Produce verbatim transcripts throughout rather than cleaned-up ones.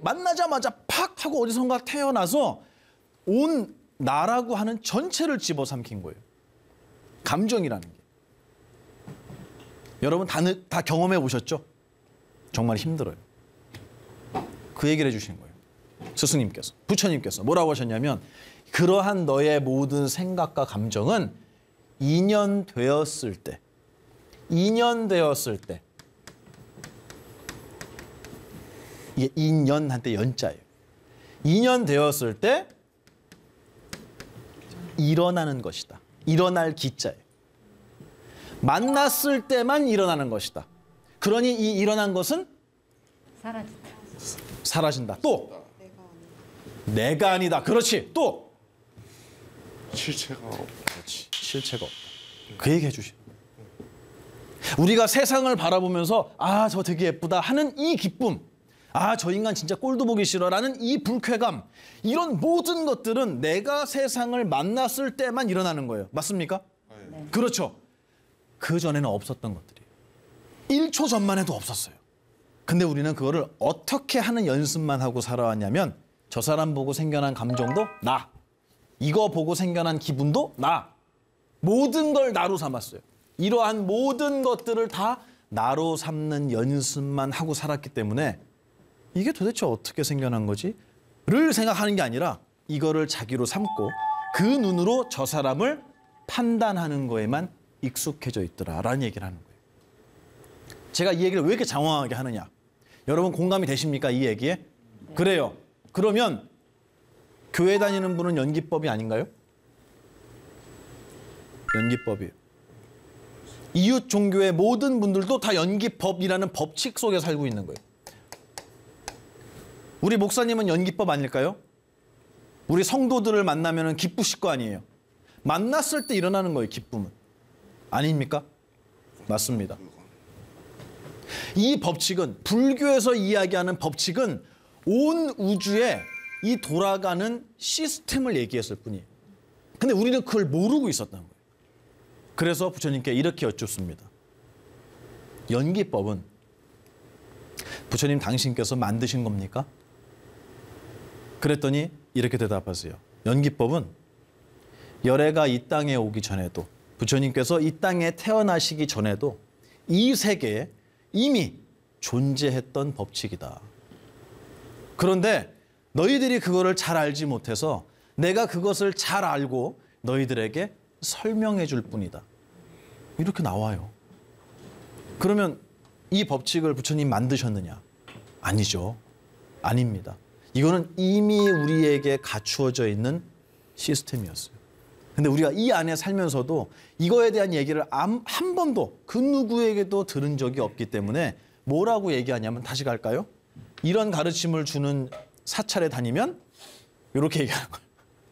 만나자마자 팍 하고 어디선가 태어나서 온 나라고 하는 전체를 집어삼킨 거예요. 감정이라는 게. 여러분 다, 다 경험해 보셨죠? 정말 힘들어요. 그 얘기를 해주시는 거예요. 스승님께서, 부처님께서 뭐라고 하셨냐면 그러한 너의 모든 생각과 감정은 인연되었을 때, 인연되었을 때, 이게 인연한테 연자예요. 인연되었을 때 일어나는 것이다. 일어날 기자예요. 만났을 때만 일어나는 것이다. 그러니 이 일어난 것은 사라진다. 사라진다. 또 내가 아니다. 그렇지. 또 실체가 없다. 그렇지. 실체가 없다. 그 얘기 해주시. 우리가 세상을 바라보면서 아, 저 되게 예쁘다 하는 이 기쁨, 아, 저 인간 진짜 꼴도 보기 싫어라는 이 불쾌감, 이런 모든 것들은 내가 세상을 만났을 때만 일어나는 거예요. 맞습니까? 네. 그렇죠. 그 전에는 없었던 것들이에요. 일 초 전만 해도 없었어요. 근데 우리는 그거를 어떻게 하는 연습만 하고 살아왔냐면 저 사람 보고 생겨난 감정도 나, 이거 보고 생겨난 기분도 나, 모든 걸 나로 삼았어요. 이러한 모든 것들을 다 나로 삼는 연습만 하고 살았기 때문에 이게 도대체 어떻게 생겨난 거지? 를 생각하는 게 아니라 이거를 자기로 삼고 그 눈으로 저 사람을 판단하는 거에만 익숙해져 있더라라는 얘기를 하는 거예요. 제가 이 얘기를 왜 이렇게 장황하게 하느냐? 여러분 공감이 되십니까? 이 얘기에? 네. 그래요. 그러면 교회 다니는 분은 연기법이 아닌가요? 연기법이에요. 이웃 종교의 모든 분들도 다 연기법이라는 법칙 속에 살고 있는 거예요. 우리 목사님은 연기법 아닐까요? 우리 성도들을 만나면 기쁘실 거 아니에요. 만났을 때 일어나는 거예요, 기쁨은. 아닙니까? 맞습니다. 이 법칙은, 불교에서 이야기하는 법칙은 온 우주에 이 돌아가는 시스템을 얘기했을 뿐이에요. 근데 우리는 그걸 모르고 있었던 거예요. 그래서 부처님께 이렇게 여쭙습니다. 연기법은 부처님 당신께서 만드신 겁니까? 그랬더니 이렇게 대답하세요. 연기법은 열애가 이 땅에 오기 전에도, 부처님께서 이 땅에 태어나시기 전에도 이 세계에 이미 존재했던 법칙이다. 그런데 너희들이 그거를 잘 알지 못해서 내가 그것을 잘 알고 너희들에게 설명해 줄 뿐이다. 이렇게 나와요. 그러면 이 법칙을 부처님 만드셨느냐? 아니죠. 아닙니다. 이거는 이미 우리에게 갖추어져 있는 시스템이었어요. 근데 우리가 이 안에 살면서도 이거에 대한 얘기를 한 번도 그 누구에게도 들은 적이 없기 때문에 뭐라고 얘기하냐면, 다시 갈까요? 이런 가르침을 주는 사찰에 다니면 이렇게 얘기하는 거예요.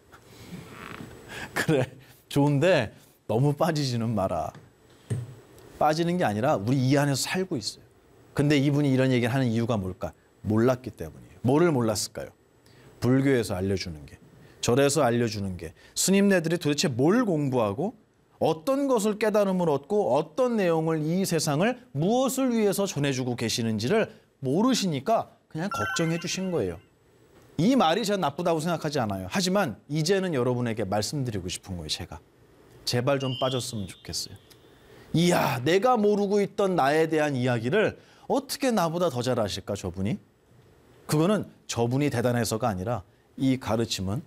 그래, 좋은데 너무 빠지지는 마라. 빠지는 게 아니라 우리 이 안에서 살고 있어요. 근데 이분이 이런 얘기를 하는 이유가 뭘까? 몰랐기 때문이에요. 뭐를 몰랐을까요? 불교에서 알려주는 게, 절에서 알려주는 게, 스님네들이 도대체 뭘 공부하고 어떤 것을 깨달음을 얻고 어떤 내용을, 이 세상을 무엇을 위해서 전해주고 계시는지를 모르시니까 그냥 걱정해 주신 거예요. 이 말이 제가 나쁘다고 생각하지 않아요. 하지만 이제는 여러분에게 말씀드리고 싶은 거예요. 제가 제발 좀 빠졌으면 좋겠어요. 이야, 내가 모르고 있던 나에 대한 이야기를 어떻게 나보다 더 잘 아실까, 저분이? 그거는 저분이 대단해서가 아니라 이 가르침은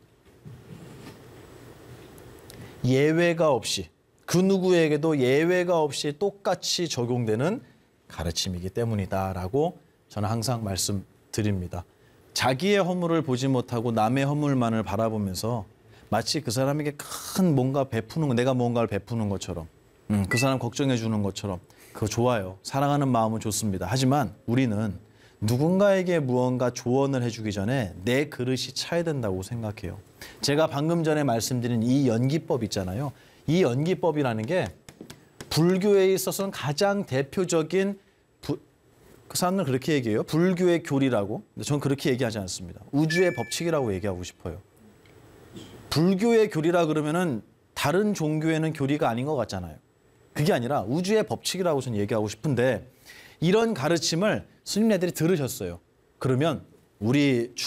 예외가 없이, 그 누구에게도 예외가 없이 똑같이 적용되는 가르침이기 때문이다라고 저는 항상 말씀드립니다. 자기의 허물을 보지 못하고 남의 허물만을 바라보면서 마치 그 사람에게 큰 뭔가 베푸는 거, 내가 뭔가를 베푸는 것처럼, 음, 그 사람 걱정해 주는 것처럼, 그거 좋아요. 사랑하는 마음은 좋습니다. 하지만 우리는 누군가에게 무언가 조언을 해주기 전에 내 그릇이 차야 된다고 생각해요. 제가 방금 전에 말씀드린 이 연기법 있잖아요. 이 연기법이라는 게 불교에 있어서는 가장 대표적인, 부, 그 사람들은 그렇게 얘기해요. 불교의 교리라고. 근데 저는 그렇게 얘기하지 않습니다. 우주의 법칙이라고 얘기하고 싶어요. 불교의 교리라 그러면은 다른 종교에는 교리가 아닌 것 같잖아요. 그게 아니라 우주의 법칙이라고 저는 얘기하고 싶은데, 이런 가르침을 스님네들이 들으셨어요. 그러면 우리